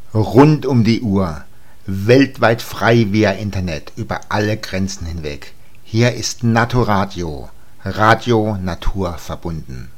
Rund um die Uhr, weltweit frei via Internet, über alle Grenzen hinweg. Hier ist Naturadio, Radio Natur verbunden.